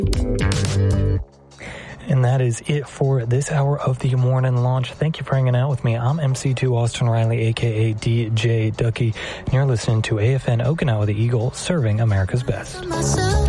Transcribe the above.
And that is it for this hour of the morning launch. Thank you for hanging out with me. I'm MC2 Austin Riley, a.k.a. DJ Ducky, and you're listening to AFN Okinawa, the Eagle, serving America's best.